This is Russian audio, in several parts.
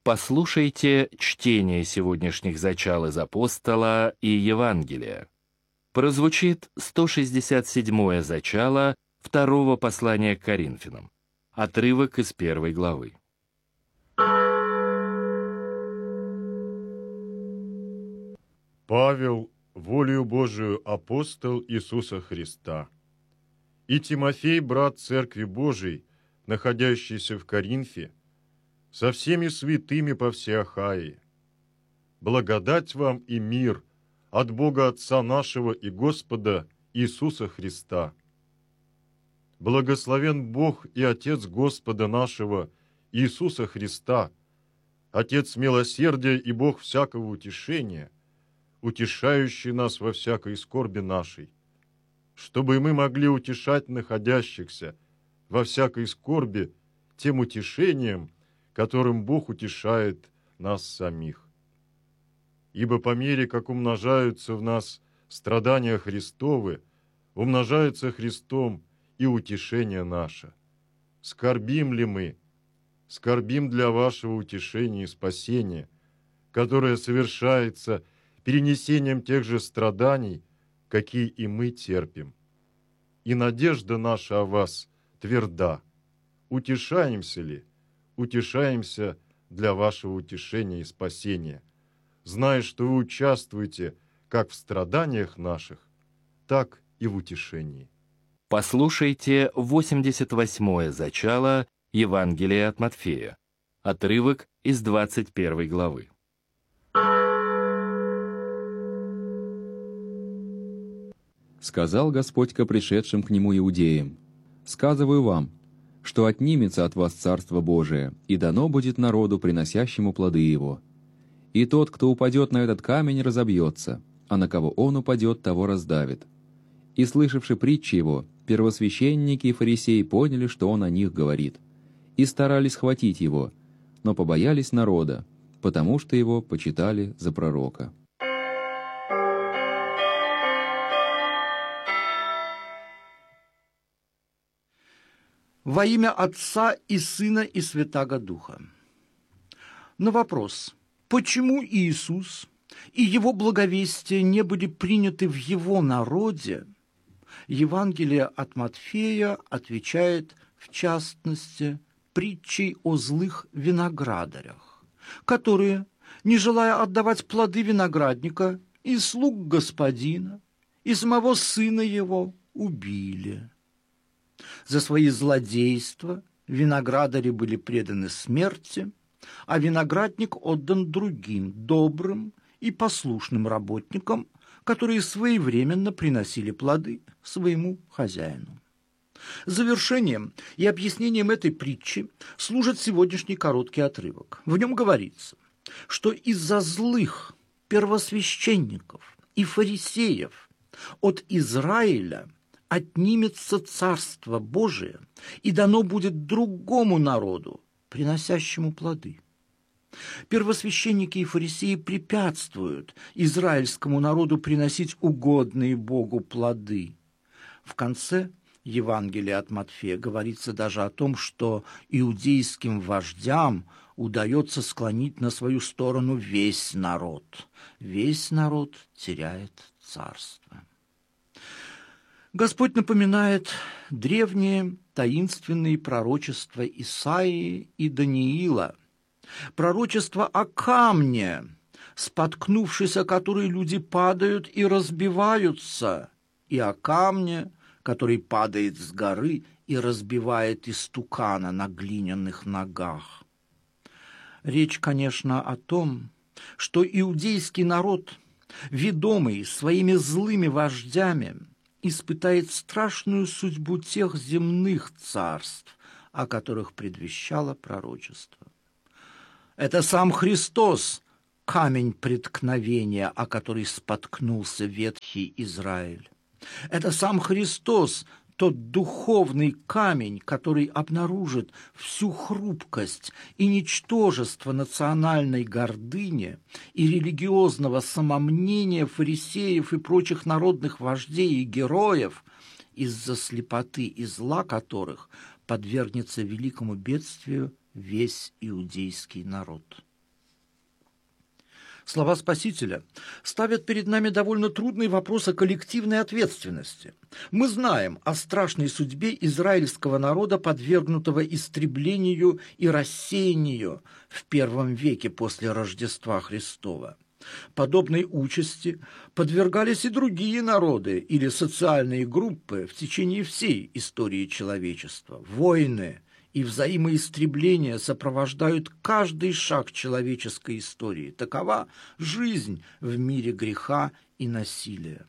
Послушайте чтение сегодняшних зачал из Апостола и Евангелия. Прозвучит 167-е зачало второго послания к Коринфянам. Отрывок из 1 главы. Павел, волею Божию апостол Иисуса Христа, и Тимофей, брат Церкви Божией, находящийся в Коринфе, со всеми святыми по всей Ахае. Благодать вам и мир от Бога Отца нашего и Господа Иисуса Христа. Благословен Бог и Отец Господа нашего Иисуса Христа, Отец милосердия и Бог всякого утешения, утешающий нас во всякой скорби нашей, чтобы мы могли утешать находящихся во всякой скорби тем утешением, которым Бог утешает нас самих. Ибо по мере, как умножаются в нас страдания Христовы, умножается Христом и утешение наше. Скорбим ли мы? Скорбим для вашего утешения и спасения, которое совершается перенесением тех же страданий, какие и мы терпим. И надежда наша о вас тверда. Утешаемся ли? Утешаемся для вашего утешения и спасения, зная, что вы участвуете как в страданиях наших, так и в утешении. Послушайте 88-е зачало Евангелия от Матфея. Отрывок из 21 главы. Сказал Господь ко пришедшим к Нему иудеям: «Сказываю вам, что отнимется от вас Царство Божие, и дано будет народу, приносящему плоды его. И тот, кто упадет на этот камень, разобьется, а на кого он упадет, того раздавит». И, слышавши притчи его, первосвященники и фарисеи поняли, что он о них говорит, и старались схватить его, но побоялись народа, потому что его почитали за пророка. Во имя Отца и Сына и Святаго Духа. На вопрос, почему Иисус и Его благовестие не были приняты в Его народе, Евангелие от Матфея отвечает, в частности, притчей о злых виноградарях, которые, не желая отдавать плоды виноградника, и слуг господина, и самого сына его убили. За свои злодейства виноградари были преданы смерти, а виноградник отдан другим, добрым и послушным работникам, которые своевременно приносили плоды своему хозяину. Завершением и объяснением этой притчи служит сегодняшний короткий отрывок. В нем говорится, что из-за злых первосвященников и фарисеев от Израиля отнимется Царство Божие и дано будет другому народу, приносящему плоды. Первосвященники и фарисеи препятствуют израильскому народу приносить угодные Богу плоды. В конце Евангелия от Матфея говорится даже о том, что иудейским вождям удается склонить на свою сторону весь народ. Весь народ теряет царство. Господь напоминает древние таинственные пророчества Исаии и Даниила, пророчество о камне, споткнувшись о который люди падают и разбиваются, и о камне, который падает с горы и разбивает истукана на глиняных ногах. Речь, конечно, о том, что иудейский народ, ведомый своими злыми вождями, испытает страшную судьбу тех земных царств, о которых предвещало пророчество. Это сам Христос, камень преткновения, о который споткнулся ветхий Израиль. Это сам Христос, тот духовный камень, который обнаружит всю хрупкость и ничтожество национальной гордыни и религиозного самомнения фарисеев и прочих народных вождей и героев, из-за слепоты и зла которых подвергнется великому бедствию весь иудейский народ. Слова Спасителя ставят перед нами довольно трудный вопрос о коллективной ответственности. Мы знаем о страшной судьбе израильского народа, подвергнутого истреблению и рассеянию в первом веке после Рождества Христова. Подобной участи подвергались и другие народы или социальные группы в течение всей истории человечества. Войны и взаимоистребления сопровождают каждый шаг человеческой истории. Такова жизнь в мире греха и насилия.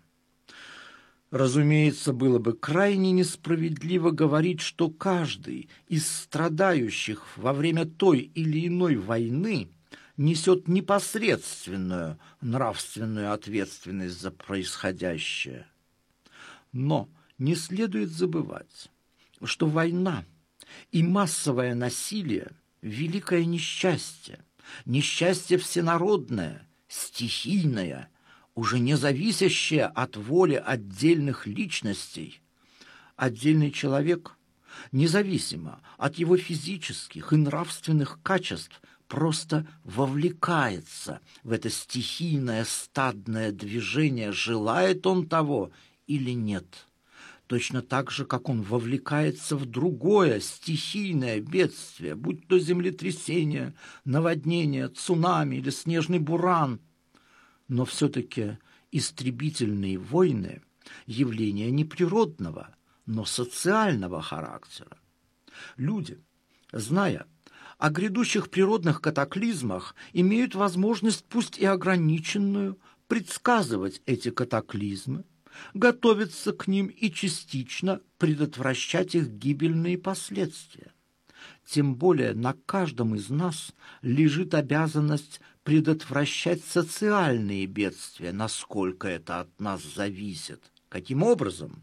Разумеется, было бы крайне несправедливо говорить, что каждый из страдающих во время той или иной войны несет непосредственную нравственную ответственность за происходящее. Но не следует забывать, что война и массовое насилие – великое несчастье, несчастье всенародное, стихийное, уже не зависящее от воли отдельных личностей. Отдельный человек, независимо от его физических и нравственных качеств, просто вовлекается в это стихийное стадное движение, желает он того или нет. Точно так же, как он вовлекается в другое стихийное бедствие, будь то землетрясение, наводнение, цунами или снежный буран. Но все-таки истребительные войны – явление не природного, но социального характера. Люди, зная о грядущих природных катаклизмах, имеют возможность, пусть и ограниченную, предсказывать эти катаклизмы, готовиться к ним и частично предотвращать их гибельные последствия. Тем более на каждом из нас лежит обязанность предотвращать социальные бедствия, насколько это от нас зависит. Каким образом?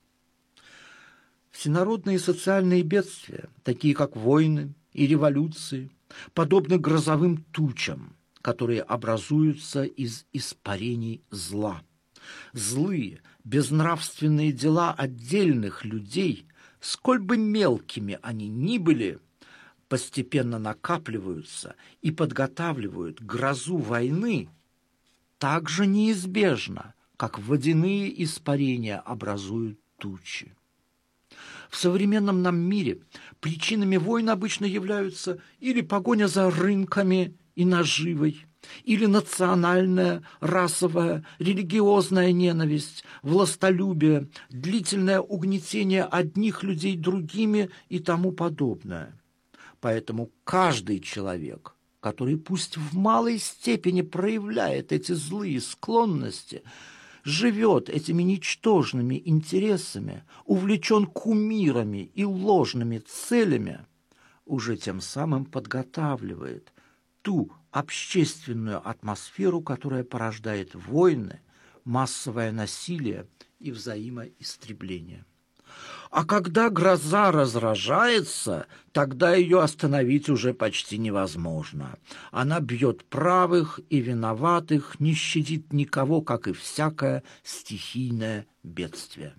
Всенародные социальные бедствия, такие как войны и революции, подобны грозовым тучам, которые образуются из испарений зла. Злые, безнравственные дела отдельных людей, сколь бы мелкими они ни были, постепенно накапливаются и подготавливают грозу войны так же неизбежно, как водяные испарения образуют тучи. В современном нам мире причинами войн обычно являются или погоня за рынками и наживой, или национальная, расовая, религиозная ненависть, властолюбие, длительное угнетение одних людей другими и тому подобное. Поэтому каждый человек, который пусть в малой степени проявляет эти злые склонности, живет этими ничтожными интересами, увлечен кумирами и ложными целями, уже тем самым подготавливает ту общественную атмосферу, которая порождает войны, массовое насилие и взаимоистребление. А когда гроза разражается, тогда ее остановить уже почти невозможно. Она бьет правых и виноватых, не щадит никого, как и всякое стихийное бедствие.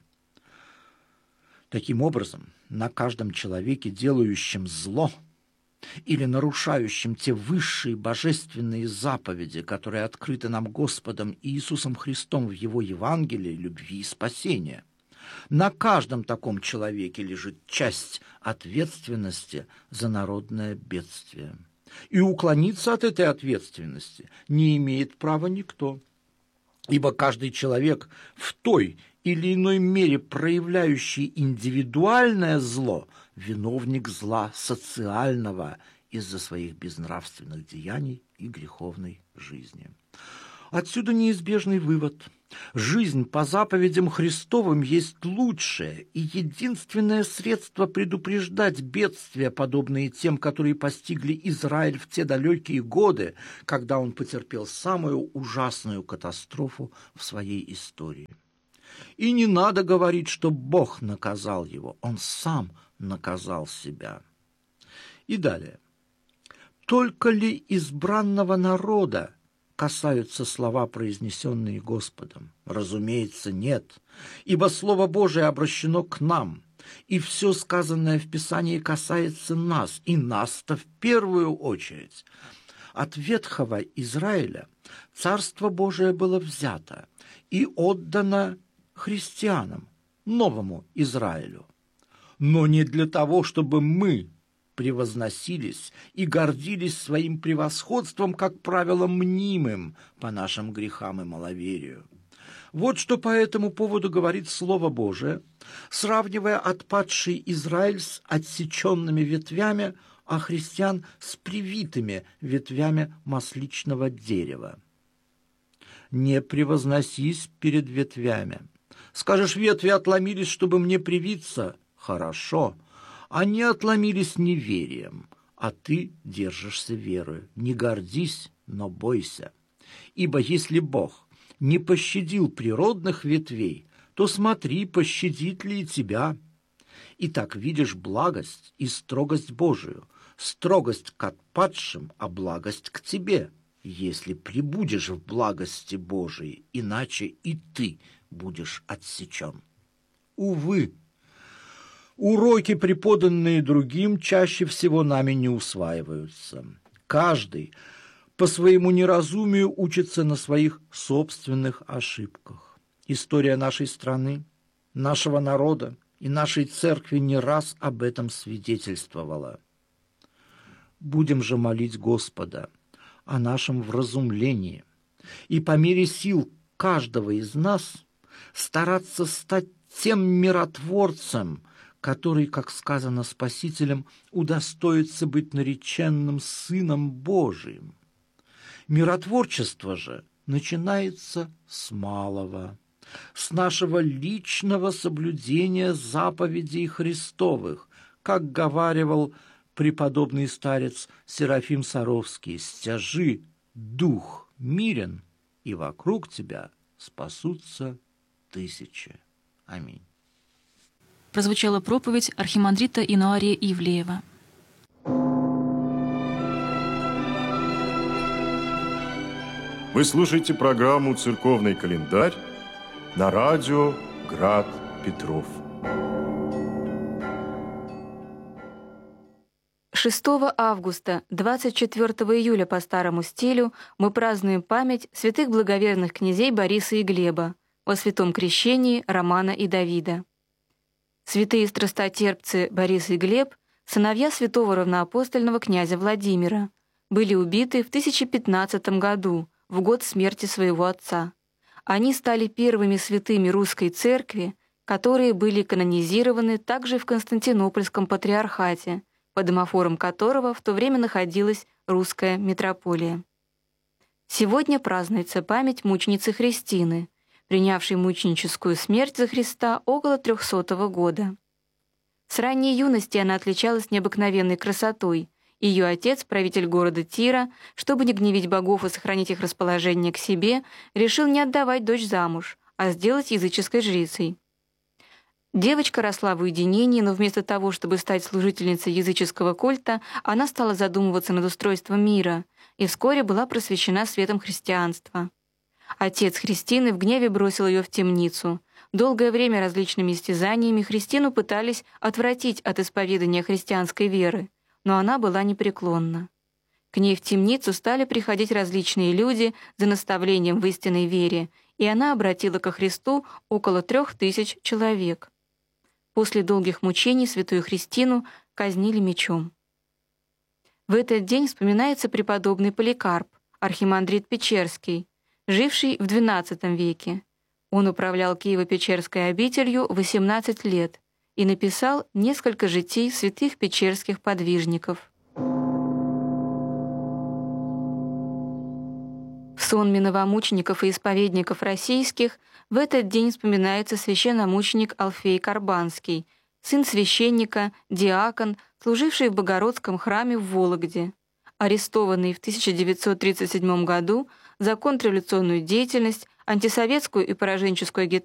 Таким образом, на каждом человеке, делающем зло или нарушающим те высшие божественные заповеди, которые открыты нам Господом Иисусом Христом в Его Евангелии любви и спасения, на каждом таком человеке лежит часть ответственности за народное бедствие. И уклониться от этой ответственности не имеет права никто, ибо каждый человек в той или иной мере проявляющий индивидуальное зло, виновник зла социального из-за своих безнравственных деяний и греховной жизни. Отсюда неизбежный вывод. Жизнь по заповедям Христовым есть лучшее и единственное средство предупреждать бедствия, подобные тем, которые постигли Израиль в те далекие годы, когда он потерпел самую ужасную катастрофу в своей истории. И не надо говорить, что Бог наказал его, он сам наказал себя. И далее. Только ли избранного народа касаются слова, произнесенные Господом? Разумеется, нет, ибо Слово Божие обращено к нам, и все сказанное в Писании касается нас, и нас-то в первую очередь. От ветхого Израиля Царство Божие было взято и отдано христианам, новому Израилю. Но не для того, чтобы мы превозносились и гордились своим превосходством, как правило, мнимым по нашим грехам и маловерию. Вот что по этому поводу говорит Слово Божие, сравнивая отпадший Израиль с отсеченными ветвями, а христиан с привитыми ветвями масличного дерева. «Не превозносись перед ветвями. Скажешь, ветви отломились, чтобы мне привиться? Хорошо. Они отломились неверием, а ты держишься верою. Не гордись, но бойся. Ибо если Бог не пощадил природных ветвей, то смотри, пощадит ли и тебя. Итак, видишь благость и строгость Божию, строгость к отпадшим, а благость к тебе, если пребудешь в благости Божией, иначе и ты будешь отсечен». Увы, уроки, преподанные другим, чаще всего нами не усваиваются. Каждый по своему неразумию учится на своих собственных ошибках. История нашей страны, нашего народа и нашей церкви не раз об этом свидетельствовала. Будем же молить Господа о нашем вразумлении и по мере сил каждого из нас стараться стать тем миротворцем, который, как сказано Спасителем, удостоится быть нареченным Сыном Божиим. Миротворчество же начинается с малого, с нашего личного соблюдения заповедей Христовых, как говаривал преподобный старец Серафим Саровский: «Стяжи дух мирен, и вокруг тебя спасутся тысячи». Аминь. Прозвучала проповедь архимандрита Инуария Ивлеева. Вы слушаете программу «Церковный календарь» на радио «Град Петров». 6 августа, 24 июля по старому стилю мы празднуем память святых благоверных князей Бориса и Глеба, во святом крещении Романа и Давида. Святые страстотерпцы Борис и Глеб, сыновья святого равноапостольного князя Владимира, были убиты в 1015 году, в год смерти своего отца. Они стали первыми святыми русской церкви, которые были канонизированы также в Константинопольском патриархате, под домофором которого в то время находилась русская митрополия. Сегодня празднуется память мученицы Христины, принявшей мученическую смерть за Христа около 300 года. С ранней юности она отличалась необыкновенной красотой. Ее отец, правитель города Тира, чтобы не гневить богов и сохранить их расположение к себе, решил не отдавать дочь замуж, а сделать языческой жрицей. Девочка росла в уединении, но вместо того, чтобы стать служительницей языческого культа, она стала задумываться над устройством мира и вскоре была просвещена светом христианства. Отец Христины в гневе бросил ее в темницу. Долгое время различными истязаниями Христину пытались отвратить от исповедания христианской веры, но она была непреклонна. К ней в темницу стали приходить различные люди за наставлением в истинной вере, и она обратила ко Христу около 3000 человек. После долгих мучений святую Христину казнили мечом. В этот день вспоминается преподобный Поликарп, архимандрит Печерский, живший в XII веке. Он управлял Киево-Печерской обителью 18 лет и написал несколько житий святых печерских подвижников. В сонме новомучеников и исповедников российских в этот день вспоминается священномученик Алфей Карбанский, сын священника, диакон, служивший в Богородском храме в Вологде. Арестованный в 1937 году за контрреволюционную деятельность, антисоветскую и пораженческую агитацию,